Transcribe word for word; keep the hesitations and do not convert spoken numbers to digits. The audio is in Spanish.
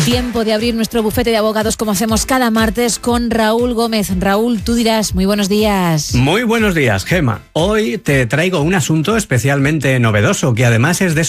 Tiempo de abrir nuestro bufete de abogados como hacemos cada martes con Raúl Gómez. Raúl, tú dirás, muy buenos días. Muy buenos días, Gema. Hoy te traigo un asunto especialmente novedoso que además es de